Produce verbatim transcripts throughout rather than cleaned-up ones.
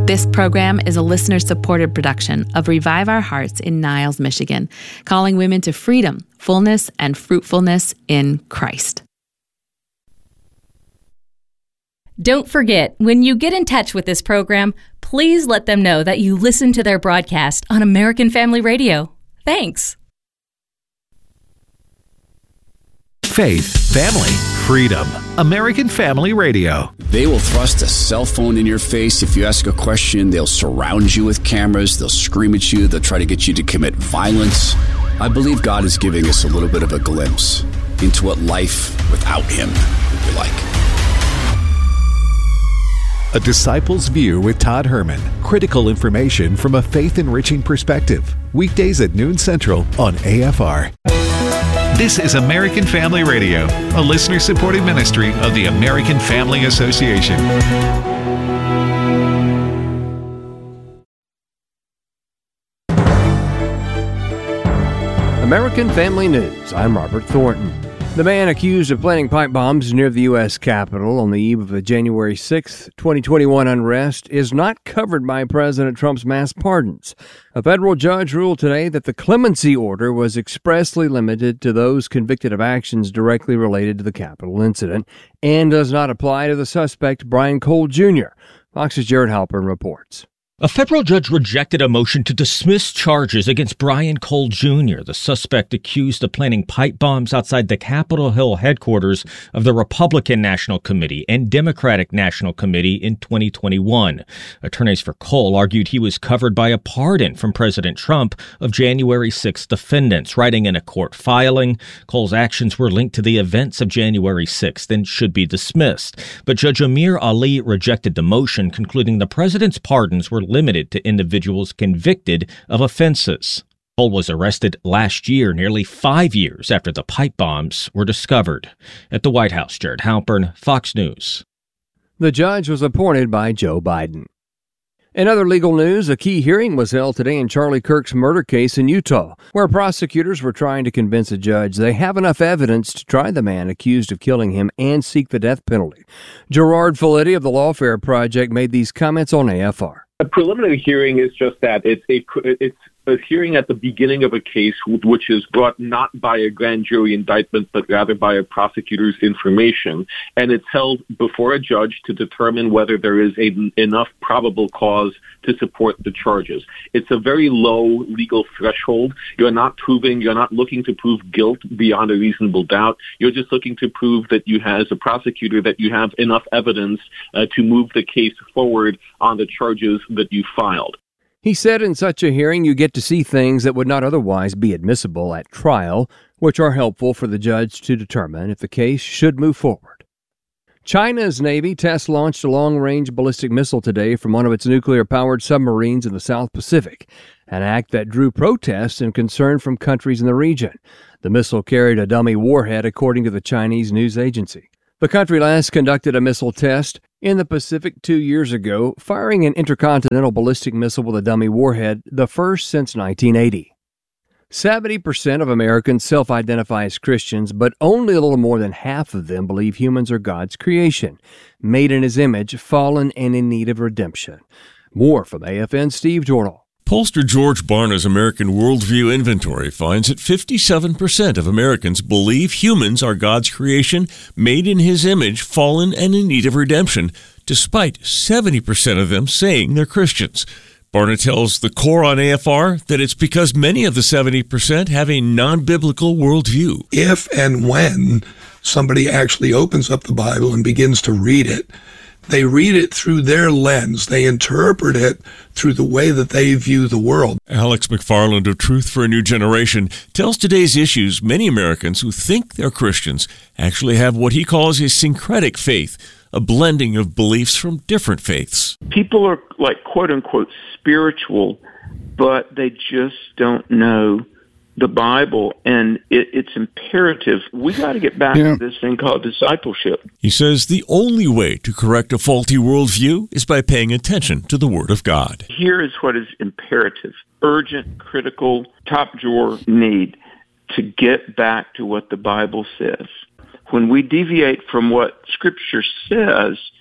This program is a listener-supported production of Revive Our Hearts in Niles, Michigan, calling women to freedom, fullness, and fruitfulness in Christ. Don't forget, when you get in touch with this program, please let them know that you listen to their broadcast on American Family Radio. Thanks. Faith, family, freedom. American Family Radio. They will thrust a cell phone in your face. If you ask a question, they'll surround you with cameras. They'll scream at you. They'll try to get you to commit violence. I believe God is giving us a little bit of a glimpse into what life without Him would be like. A Disciple's View with Todd Herman. Critical information from a faith-enriching perspective. Weekdays at noon Central on A F R. This is American Family Radio, a listener-supported ministry of the American Family Association. American Family News. I'm Robert Thornton. The man accused of planting pipe bombs near the U S Capitol on the eve of the January sixth, twenty twenty-one unrest is not covered by President Trump's mass pardons. A federal judge ruled today that the clemency order was expressly limited to those convicted of actions directly related to the Capitol incident and does not apply to the suspect, Brian Cole Junior Fox's Jared Halpern reports. A federal judge rejected a motion to dismiss charges against Brian Cole Junior, the suspect accused of planting pipe bombs outside the Capitol Hill headquarters of the Republican National Committee and Democratic National Committee in twenty twenty-one. Attorneys for Cole argued he was covered by a pardon from President Trump of January sixth defendants. Writing in a court filing, Cole's actions were linked to the events of January sixth and should be dismissed. But Judge Amir Ali rejected the motion, concluding the president's pardons were limited to individuals convicted of offenses. Cole was arrested last year, nearly five years after the pipe bombs were discovered. At the White House, Jared Halpern, Fox News. The judge was appointed by Joe Biden. In other legal news, a key hearing was held today in Charlie Kirk's murder case in Utah, where prosecutors were trying to convince a judge they have enough evidence to try the man accused of killing him and seek the death penalty. Gerard Felitti of the Lawfare Project made these comments on A F R. A preliminary hearing is just that. It's a it's a hearing at the beginning of a case which is brought not by a grand jury indictment, but rather by a prosecutor's information. And it's held before a judge to determine whether there is a, enough probable cause to support the charges. It's a very low legal threshold. You're not proving, you're not looking to prove guilt beyond a reasonable doubt. You're just looking to prove that you have, as a prosecutor, that you have enough evidence uh, to move the case forward on the charges that you filed. He said in such a hearing you get to see things that would not otherwise be admissible at trial, which are helpful for the judge to determine if the case should move forward. China's Navy test-launched a long-range ballistic missile today from one of its nuclear-powered submarines in the South Pacific, an act that drew protests and concern from countries in the region. The missile carried a dummy warhead, according to the Chinese news agency. The country last conducted a missile test in the Pacific two years ago, firing an intercontinental ballistic missile with a dummy warhead, the first since nineteen eighty. seventy percent of Americans self-identify as Christians, but only a little more than half of them believe humans are God's creation, made in His image, fallen and in need of redemption. More from A F N's Steve Jordahl. Pollster George Barna's American Worldview Inventory finds that fifty-seven percent of Americans believe humans are God's creation, made in His image, fallen and in need of redemption, despite seventy percent of them saying they're Christians. Barna tells the Core on A F R that it's because many of the seventy percent have a non-biblical worldview. If and when somebody actually opens up the Bible and begins to read it, they read it through their lens. They interpret it through the way that they view the world. Alex McFarland of Truth for a New Generation tells Today's Issues many Americans who think they're Christians actually have what he calls a syncretic faith, a blending of beliefs from different faiths. People are like quote-unquote spiritual, but they just don't know the Bible, and it, it's imperative. We got to get back yeah. to this thing called discipleship. He says the only way to correct a faulty worldview is by paying attention to the Word of God. Here is what is imperative, urgent, critical, top drawer need to get back to what the Bible says. When we deviate from what Scripture says,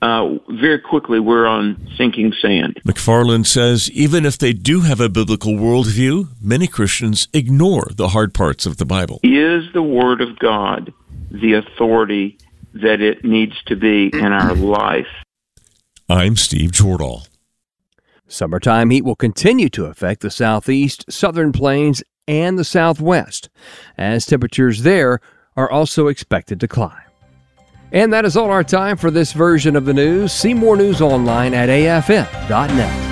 uh, very quickly we're on sinking sand. McFarland says even if they do have a biblical worldview, many Christians ignore the hard parts of the Bible. Is the Word of God the authority that it needs to be in our life? I'm Steve Jordahl. Summertime heat will continue to affect the southeast, southern plains, and the southwest, as temperatures there are also expected to climb. And that is all our time for this version of the news. See more news online at A F M dot net.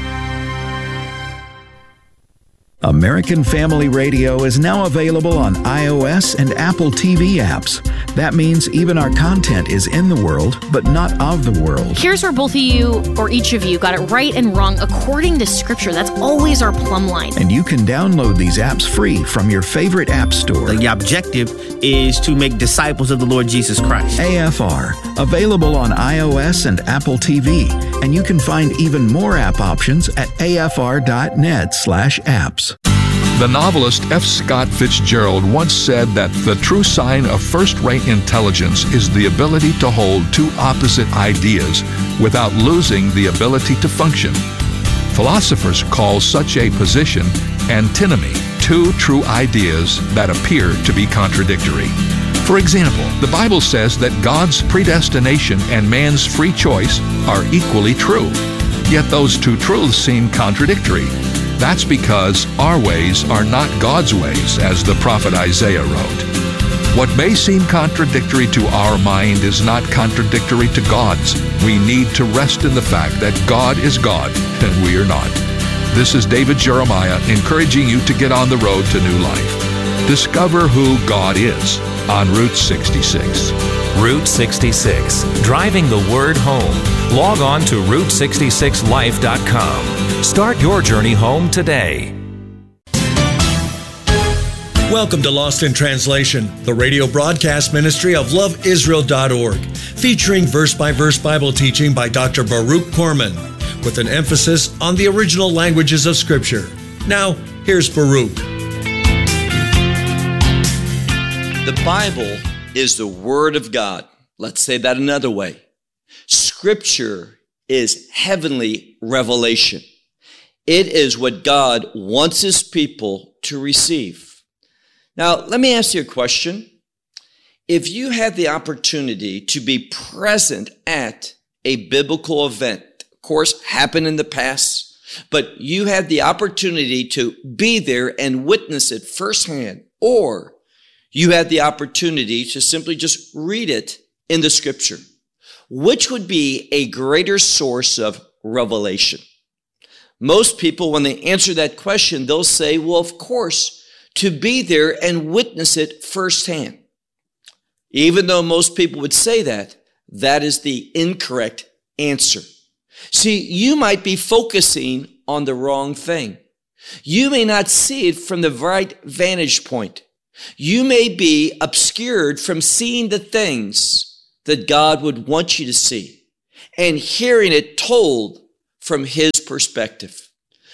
American Family Radio is now available on iOS and Apple T V apps. That means even our content is in the world, but not of the world. Here's where both of you, or each of you, got it right and wrong according to Scripture. That's always our plumb line. And you can download these apps free from your favorite app store. The objective is to make disciples of the Lord Jesus Christ. A F R, available on iOS and Apple T V. And you can find even more app options at A F R dot net slash apps. The novelist F. Scott Fitzgerald once said that the true sign of first-rate intelligence is the ability to hold two opposite ideas without losing the ability to function. Philosophers call such a position antinomy, two true ideas that appear to be contradictory. For example, the Bible says that God's predestination and man's free choice are equally true. Yet those two truths seem contradictory. That's because our ways are not God's ways, as the prophet Isaiah wrote. What may seem contradictory to our mind is not contradictory to God's. We need to rest in the fact that God is God and we are not. This is David Jeremiah encouraging you to get on the road to new life. Discover who God is on Route sixty-six. Route sixty-six, driving the word home. Log on to route sixty-six life dot com. Start your journey home today. Welcome to Lost in Translation, the radio broadcast ministry of love israel dot org, featuring verse-by-verse Bible teaching by Doctor Baruch Korman, with an emphasis on the original languages of Scripture. Now, here's Baruch. The Bible is the Word of God. Let's say that another way. Scripture is heavenly revelation. It is what God wants His people to receive. Now, let me ask you a question. If you had the opportunity to be present at a biblical event, of course, happened in the past, but you had the opportunity to be there and witness it firsthand, or you had the opportunity to simply just read it in the Scripture, which would be a greater source of revelation? Most people, when they answer that question, they'll say, well, of course, to be there and witness it firsthand. Even though most people would say that, that is the incorrect answer. See, you might be focusing on the wrong thing. You may not see it from the right vantage point. You may be obscured from seeing the things that God would want you to see and hearing it told from His perspective.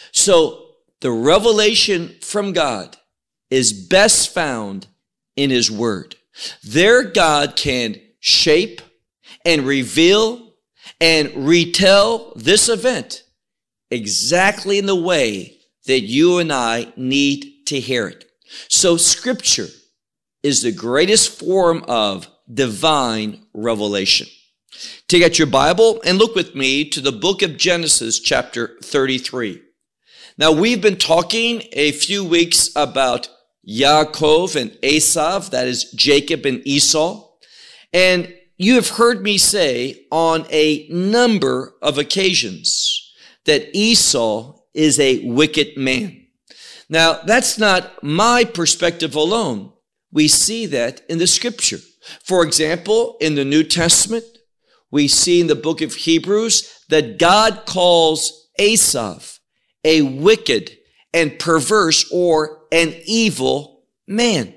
So the revelation from God is best found in His Word. There God can shape and reveal and retell this event exactly in the way that you and I need to hear it. So Scripture is the greatest form of divine revelation. Take out your Bible and look with me to the book of Genesis, chapter thirty-three. Now, we've been talking a few weeks about Yaakov and Esav, that is Jacob and Esau. And you have heard me say on a number of occasions that Esau is a wicked man. Now, that's not my perspective alone. We see that in the Scripture. For example, in the New Testament, we see in the book of Hebrews that God calls Esav a wicked and perverse or an evil man.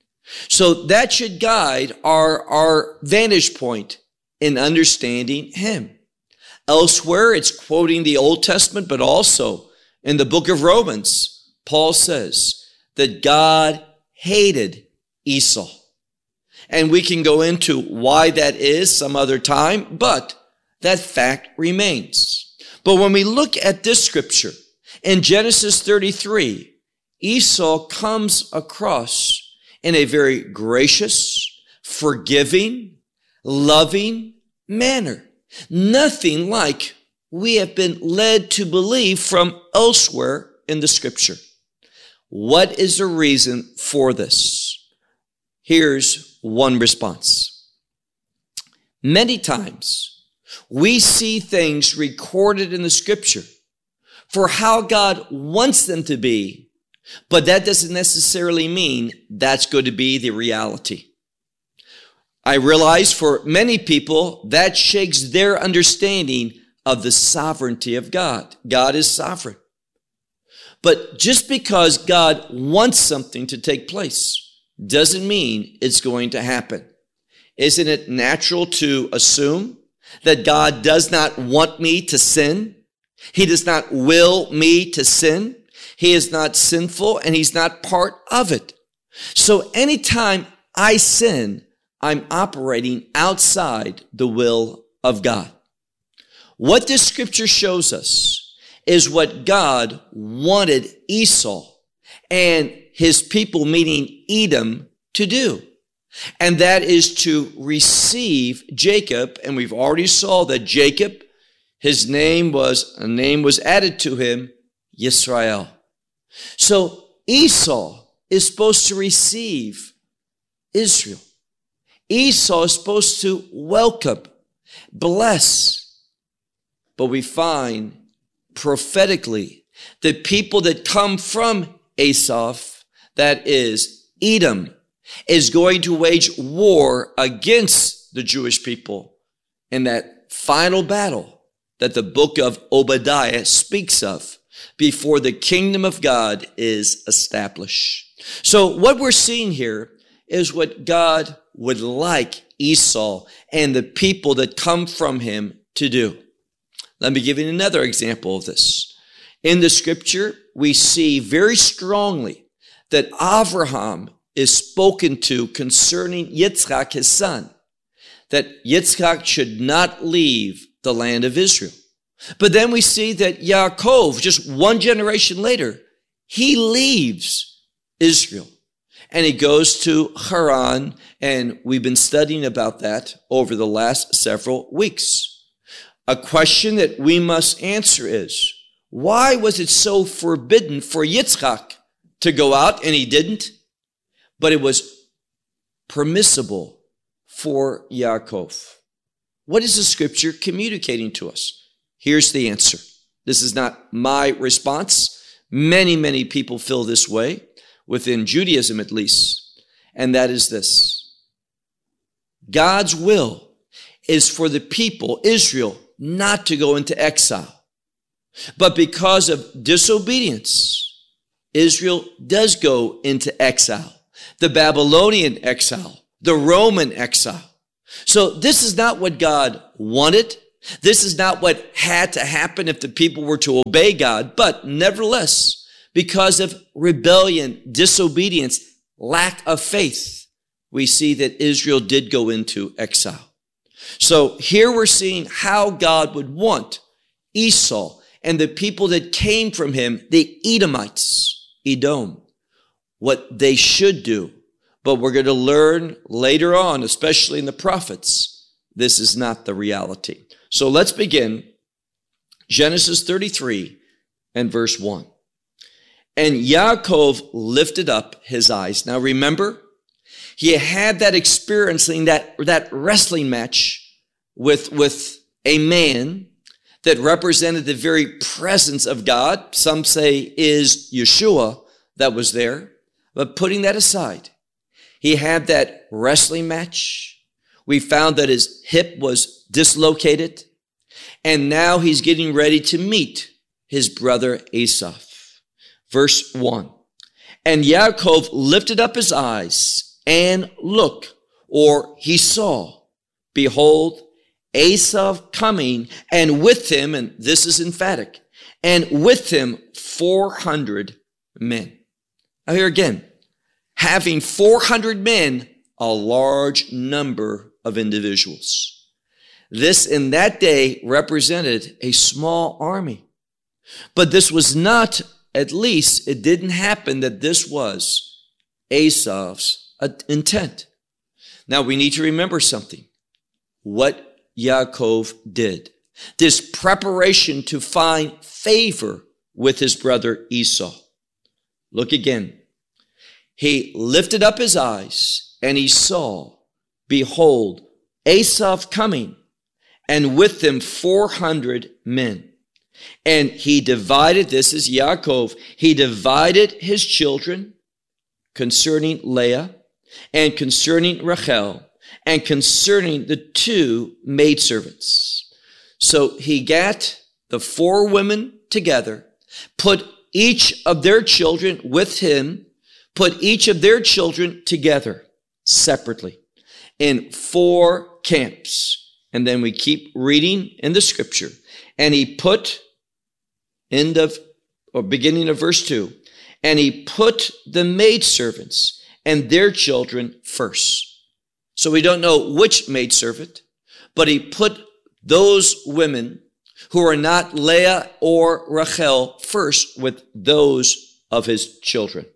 So that should guide our, our vantage point in understanding him. Elsewhere, it's quoting the Old Testament, but also in the book of Romans, Paul says that God hated Esau. And we can go into why that is some other time, but That fact remains. But when we look at this scripture, in Genesis thirty-three, Esau comes across in a very gracious, forgiving, loving manner. Nothing like we have been led to believe from elsewhere in the scripture. What is the reason for this? Here's one response. Many times we see things recorded in the scripture for how God wants them to be, but that doesn't necessarily mean that's going to be the reality. I realize for many people that shakes their understanding of the sovereignty of God. God is sovereign. But just because God wants something to take place doesn't mean it's going to happen. Isn't it natural to assume that God does not want me to sin? He does not will me to sin. He is not sinful and he's not part of it. So anytime I sin, I'm operating outside the will of God. What this scripture shows us is what God wanted Esau and his people, meaning Edom, to do. And that is to receive Jacob. And we've already saw that Jacob, his name was, a name was added to him, Yisrael. So Esau is supposed to receive Israel. Esau is supposed to welcome, bless. But we find prophetically the people that come from Asaph, that is Edom, is going to wage war against the Jewish people in that final battle that the book of Obadiah speaks of before the kingdom of God is established. So what we're seeing here is what God would like Esau and the people that come from him to do. Let me give you another example of this. In the scripture, we see very strongly that Abraham is spoken to concerning Yitzchak, his son, that Yitzchak should not leave the land of Israel. But then we see that Yaakov, just one generation later, he leaves Israel and he goes to Haran, and we've been studying about that over the last several weeks. A question that we must answer is, why was it so forbidden for Yitzchak to go out and he didn't? But it was permissible for Yaakov. What is the scripture communicating to us? Here's the answer. This is not my response. Many, many people feel this way, within Judaism at least, and that is this. God's will is for the people, Israel, not to go into exile. But because of disobedience, Israel does go into exile. The Babylonian exile, the Roman exile. So this is not what God wanted. This is not what had to happen if the people were to obey God. But nevertheless, because of rebellion, disobedience, lack of faith, we see that Israel did go into exile. So here we're seeing how God would want Esau and the people that came from him, the Edomites, Edom, what they should do. But we're going to learn later on, especially in the prophets, this is not the reality. So let's begin Genesis thirty-three and verse one. And Yaakov lifted up his eyes. Now remember, he had that experiencing, that, that wrestling match with, with a man that represented the very presence of God. Some say is Yeshua that was there. But putting that aside, he had that wrestling match. We found that his hip was dislocated. And now he's getting ready to meet his brother Esau. Verse one. And Yaakov lifted up his eyes and looked, or he saw, behold, Esau coming, and with him, and this is emphatic, and with him four hundred men. Now here again, having four hundred men, a large number of individuals. This in that day represented a small army. But this was not, at least it didn't happen that this was Esau's intent. Now we need to remember something. What Yaakov did. This preparation to find favor with his brother Esau. Look again. He lifted up his eyes and he saw, behold, Esau coming, and with them four hundred men. And he divided, this is Yaakov, he divided his children concerning Leah and concerning Rachel and concerning the two maidservants. So he got the four women together, put each of their children with him, put each of their children together separately in four camps. And then we keep reading in the scripture. And he put, end of, or beginning of verse two, and he put the maidservants and their children first. So we don't know which maidservant, but he put those women who are not Leah or Rachel first with those of his children.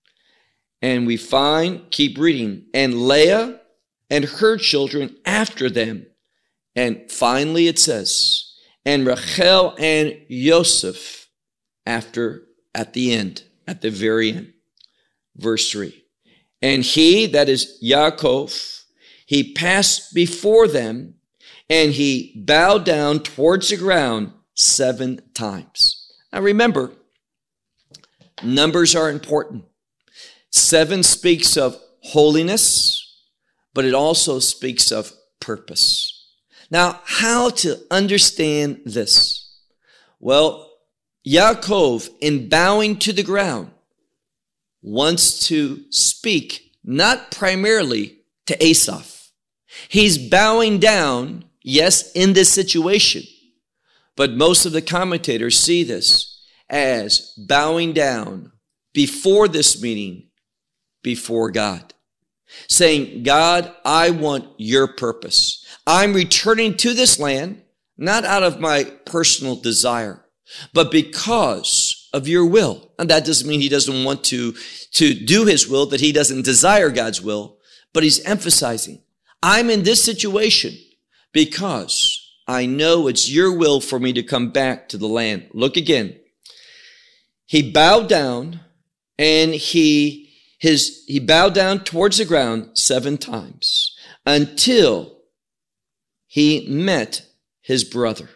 And we find, keep reading, and Leah and her children after them. And finally it says, and Rachel and Joseph after, at the end, at the very end. Verse three. And he, that is Yaakov, he passed before them, and he bowed down towards the ground seven times. Now remember, numbers are important. Seven speaks of holiness, but it also speaks of purpose. Now, how to understand this? Well, Yaakov, in bowing to the ground, wants to speak not primarily to Esau. He's bowing down, yes, in this situation, but most of the commentators see this as bowing down before this meeting, before God, saying, God, I want your purpose. I'm returning to this land, not out of my personal desire, but because of your will. And that doesn't mean he doesn't want to, to do his will, that he doesn't desire God's will, but he's emphasizing, I'm in this situation because I know it's your will for me to come back to the land. Look again. He bowed down and he, his, he bowed down towards the ground seven times until he met his brother.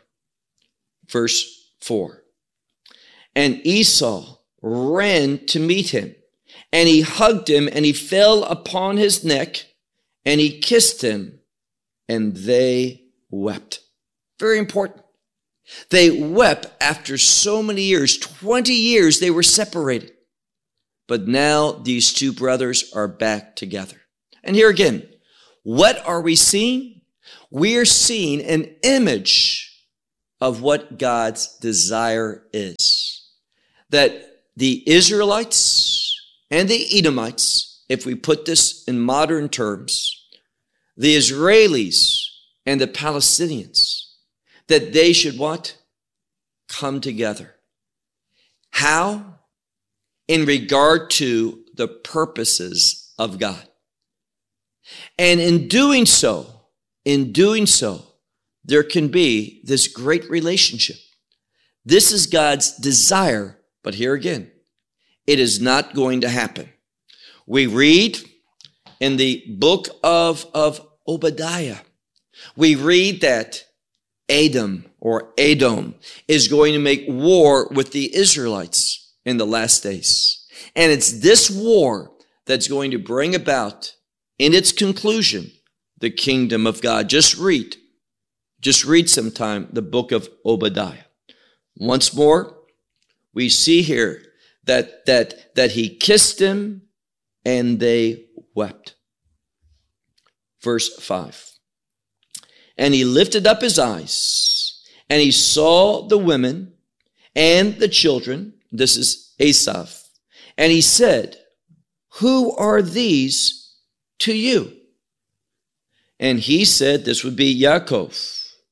Verse four. And Esau ran to meet him, and he hugged him, and he fell upon his neck, and he kissed him, and they wept. Very important. They wept after so many years. twenty years they were separated. But now these two brothers are back together. And here again, what are we seeing? We are seeing an image of what God's desire is. That the Israelites and the Edomites, if we put this in modern terms, the Israelis and the Palestinians, that they should what? Come together. How? In regard to the purposes of God. And in doing so, in doing so, there can be this great relationship. This is God's desire, but here again, it is not going to happen. We read in the book of, of Obadiah, we read that Edom or Edom is going to make war with the Israelites in the last days. And it's this war that's going to bring about, in its conclusion, the kingdom of God. Just read, just read sometime the book of Obadiah. Once more, we see here that, that, that he kissed him and they wept. Verse five. And he lifted up his eyes and he saw the women and the children. This is Esau. And he said, who are these to you? And he said, this would be Yaakov.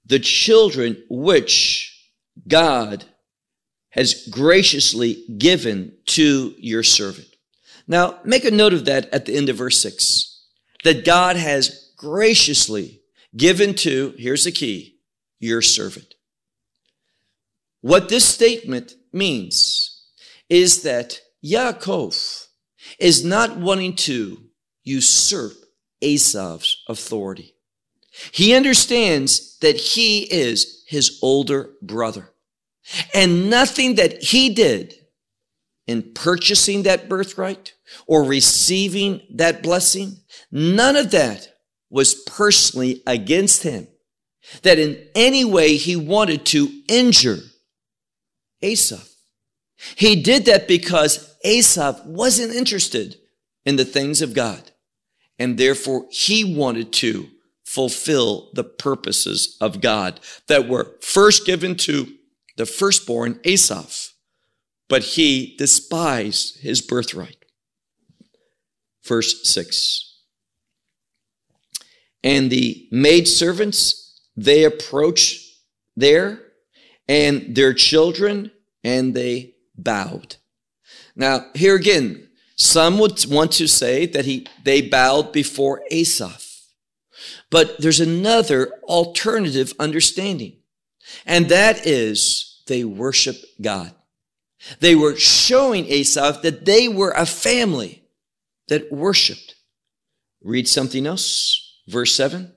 the children which God has graciously given to your servant. Now, make a note of that at the end of verse six, that God has graciously given to, here's the key, your servant. What this statement means is that Yaakov is not wanting to usurp Esau's authority. He understands that he is his older brother. And nothing that he did in purchasing that birthright or receiving that blessing, none of that was personally against him, that in any way he wanted to injure Esau. He did that because Esau wasn't interested in the things of God, and therefore he wanted to fulfill the purposes of God that were first given to the firstborn Esau, but he despised his birthright. Verse six. And the maidservants, they approached there, and their children, and they bowed. Now, here again, some would want to say that he they bowed before Esau. But there's another alternative understanding, and that is they worship God. They were showing Esau that they were a family that worshiped. Read something else. Verse seven.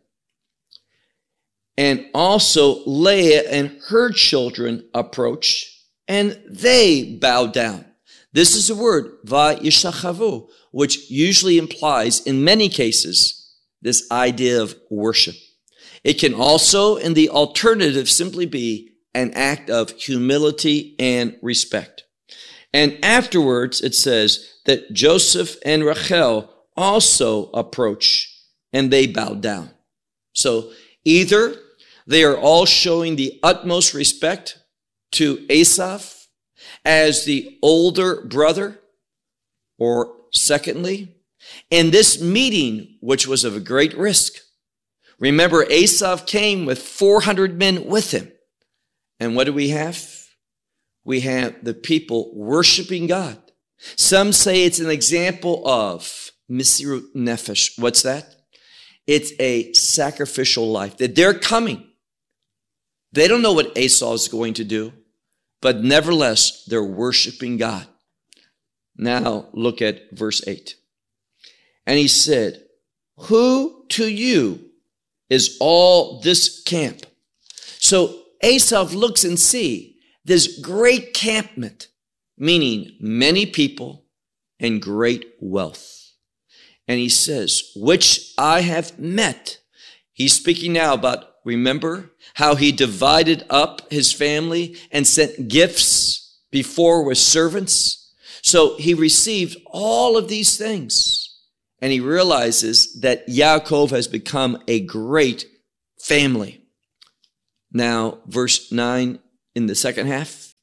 And also Leah and her children approached, and they bowed down. This is the word, va'yishachavu, which usually implies, in many cases, this idea of worship. It can also, in the alternative, simply be an act of humility and respect. And afterwards, it says that Joseph and Rachel also approach, and they bowed down. So either they are all showing the utmost respect to Esau as the older brother, or secondly, in this meeting, which was of a great risk. Remember, Esau came with four hundred men with him. And what do we have? We have the people worshiping God. Some say it's an example of Mesirut Nefesh. What's that? It's a sacrificial life, that they're coming. They don't know what Esau is going to do, but nevertheless, they're worshiping God. Now, look at verse eight. And he said, who to you is all this camp? So Esau looks and sees this great campment, meaning many people and great wealth. And he says, which I have met. He's speaking now about, remember how he divided up his family and sent gifts before with servants? So he received all of these things. And he realizes that Yaakov has become a great family. Now, verse nine in the second half,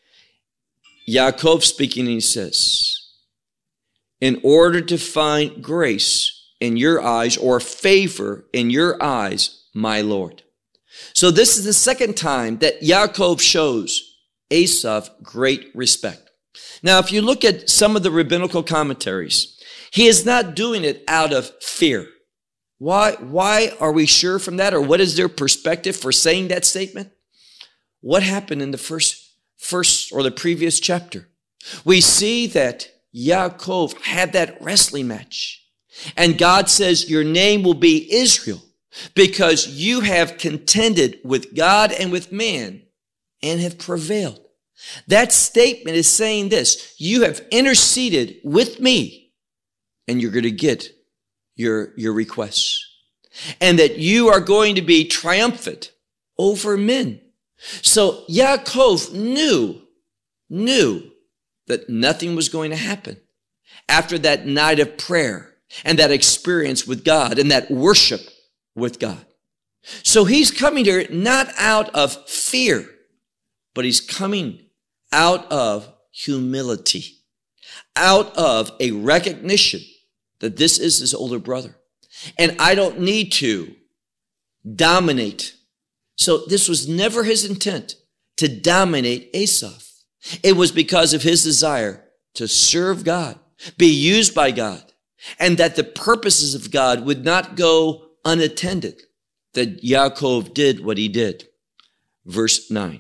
Yaakov speaking, and he says, in order to find grace in your eyes, or favor in your eyes, my Lord. So this is the second time that Yaakov shows Esau great respect. Now, if you look at some of the rabbinical commentaries, he is not doing it out of fear. Why, why are we sure from that? Or what is their perspective for saying that statement? What happened in the first, first or the previous chapter? We see that Yaakov had that wrestling match. And God says, your name will be Israel, because you have contended with God and with man and have prevailed. That statement is saying this: you have interceded with me, and you're going to get your, your requests. And that you are going to be triumphant over men. So Yaakov knew, knew that nothing was going to happen after that night of prayer and that experience with God and that worship with God. So he's coming here not out of fear, but he's coming out of humility, out of a recognition that this is his older brother. And I don't need to dominate So this was never his intent to dominate Esau. It was because of his desire to serve God, be used by God, and that the purposes of God would not go unattended, that Yaakov did what he did. Verse nine.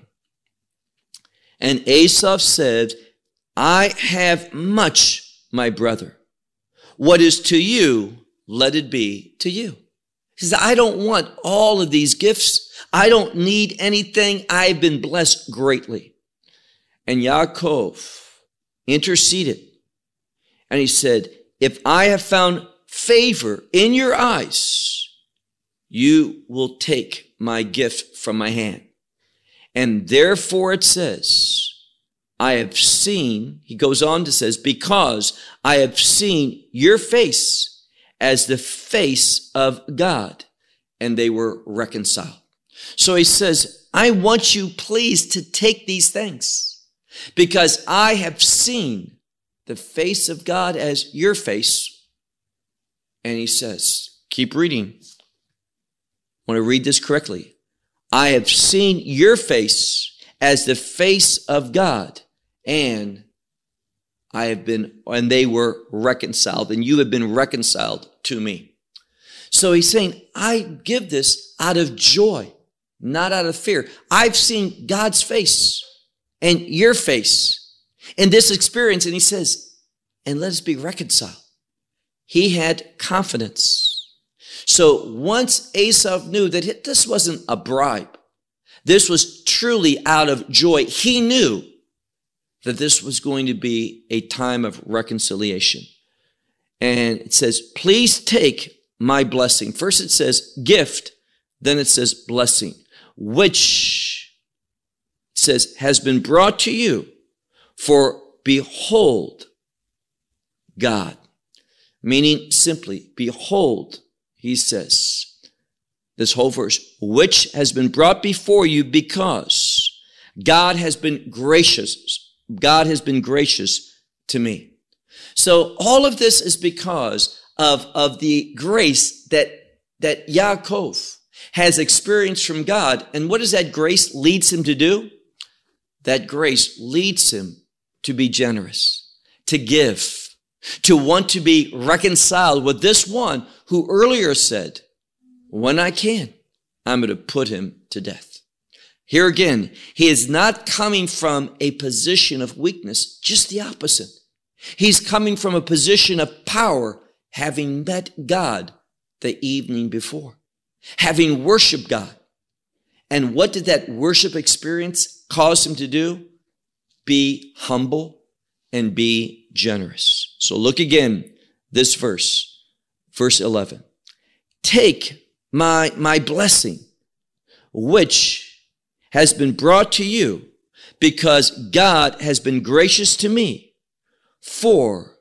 And Esau said, I have much, my brother. What is to you, let it be to you. He says, I don't want all of these gifts. I don't need anything. I've been blessed greatly. And Yaakov interceded. And he said, if I have found favor in your eyes, you will take my gift from my hand. And therefore it says, I have seen, he goes on to says, because I have seen your face as the face of God, and they were reconciled. So he says, I want you, please, to take these things, because I have seen the face of God as your face. And he says, keep reading. I want to read this correctly. I have seen your face as the face of God, and I have been, and they were reconciled, and you have been reconciled to me. So he's saying, I give this out of joy, not out of fear. I've seen God's face and your face in this experience. And he says, and let us be reconciled. He had confidence. So once Esau knew that this wasn't a bribe, this was truly out of joy, he knew that this was going to be a time of reconciliation. And it says, please take my blessing. First it says gift, then it says blessing, which it says has been brought to you, for behold God. Meaning simply, behold, he says, this whole verse, which has been brought before you because God has been gracious. God has been gracious to me. So all of this is because of, of the grace that, that Yaakov has experienced from God. And what does that grace leads him to do? That grace leads him to be generous, to give, to want to be reconciled with this one who earlier said, when I can, I'm going to put him to death. Here again, he is not coming from a position of weakness, just the opposite. He's coming from a position of power, having met God the evening before, having worshiped God. And what did that worship experience cause him to do? Be humble and be generous. So look again, this verse, verse eleven. Take my, my blessing, which has been brought to you because God has been gracious to me, for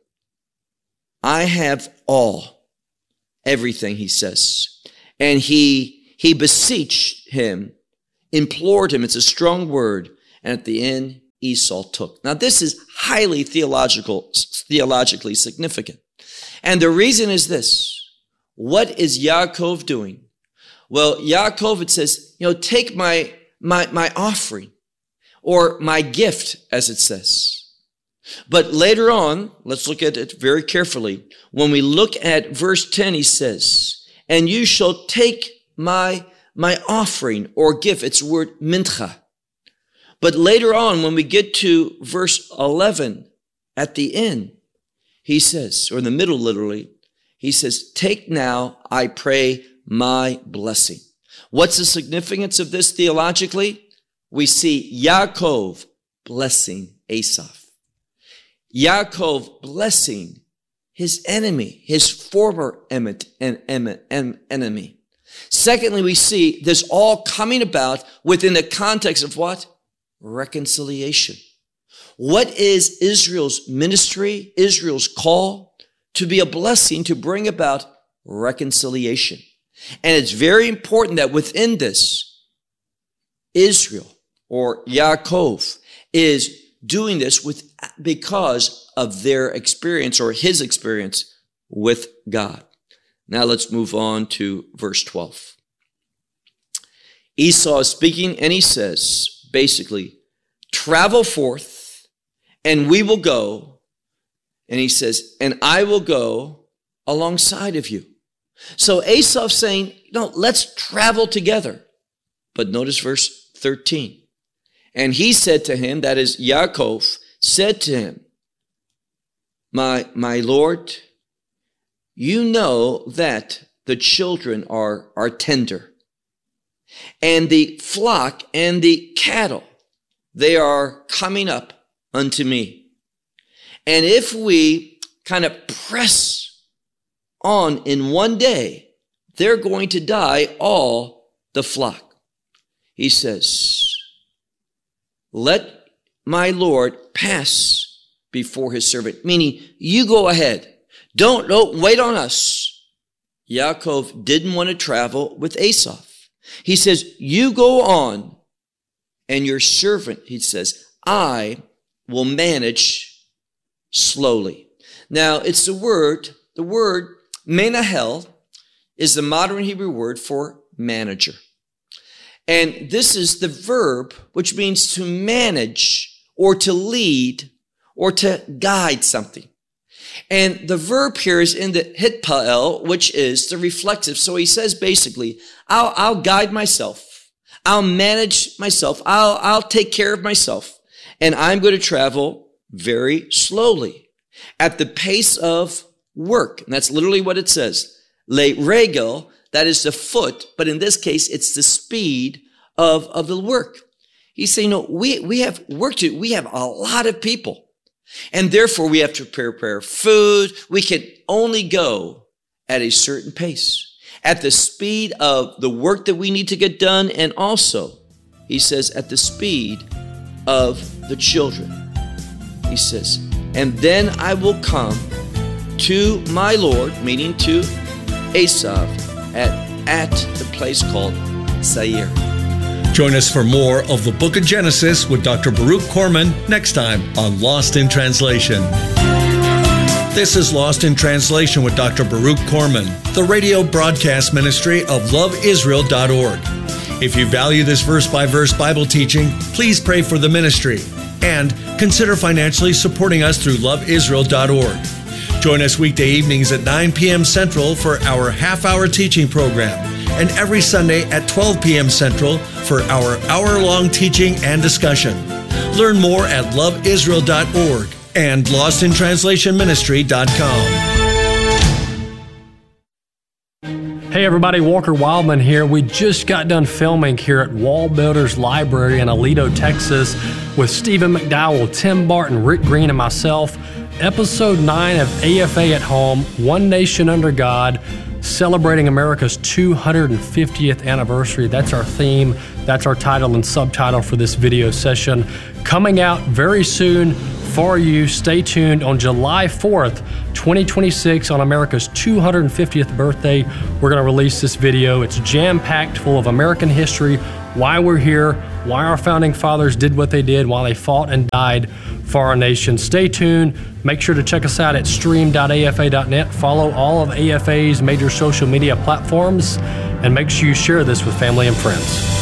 I have all, everything, he says. And he, he beseeched him, implored him. It's a strong word. And at the end, Esau took. Now, this is highly theological, theologically significant. And the reason is this. What is Yaakov doing? Well, Yaakov, it says, you know, take my, my, my offering or my gift, as it says. But later on, let's look at it very carefully. When we look at verse ten, he says, and you shall take my, my offering or gift. It's the word mincha. But later on, when we get to verse eleven, at the end, he says, or in the middle literally, he says, take now, I pray, my blessing. What's the significance of this theologically? We see Yaakov blessing Esau. Yaakov blessing his enemy, his former enemy. Secondly, we see this all coming about within the context of what? Reconciliation. What is Israel's ministry, Israel's call? To be a blessing, to bring about reconciliation. And it's very important that within this, Israel or Yaakov is doing this with because of their experience or his experience with God. Now let's move on to verse twelve. Esau is speaking, and he says, basically, travel forth, and we will go. And he says, and I will go alongside of you. So Esau's saying, no, let's travel together. But notice verse thirteen. And he said to him, that is Yaakov, said to him, my, my Lord, you know that the children are, are tender, and the flock and the cattle, they are coming up unto me. And if we kind of press on in one day, they're going to die, all the flock. He says, let my Lord pass before his servant, meaning you go ahead. Don't, don't wait on us. Yaakov didn't want to travel with Esau. He says, you go on, and your servant, he says, I will manage slowly. Now, it's the word, the word menahel is the modern Hebrew word for manager. And this is the verb which means to manage or to lead or to guide something. And the verb here is in the hitpael, which is the reflexive. So he says basically, I'll, I'll guide myself. I'll manage myself. I'll, I'll take care of myself. And I'm going to travel very slowly at the pace of work. And that's literally what it says. Le regel, that is the foot, but in this case, it's the speed of, of the work. He's saying, no, we, we have work to do. We have a lot of people. And therefore, we have to prepare food. We can only go at a certain pace, at the speed of the work that we need to get done. And also, he says, at the speed of the children. He says, and then I will come to my Lord, meaning to Esau, at, at the place called Seir. Join us for more of the Book of Genesis with Doctor Baruch Corman next time on Lost in Translation. This is Lost in Translation with Doctor Baruch Corman, the radio broadcast ministry of love israel dot org. If you value this verse-by-verse Bible teaching, please pray for the ministry and consider financially supporting us through love israel dot org. Join us weekday evenings at nine p.m. Central for our half-hour teaching program, and every Sunday at twelve p.m. Central for our hour-long teaching and discussion. Learn more at love israel dot org and lost in translation ministry dot com. Hey everybody, Walker Wildman here. We just got done filming here at Wall Builders Library in Aledo, Texas with Stephen McDowell, Tim Barton, Rick Green, and myself. Episode nine of A F A at Home, One Nation Under God, celebrating America's two hundred fiftieth anniversary. That's our theme. That's our title and subtitle for this video session. Coming out very soon for you. Stay tuned. On July fourth, twenty twenty-six, on America's two hundred fiftieth birthday, we're going to release this video. It's jam-packed full of American history, why we're here, why our founding fathers did what they did, why they fought and died for our nation. Stay tuned. Make sure to check us out at stream dot A F A dot net. Follow all of A F A's major social media platforms, and make sure you share this with family and friends.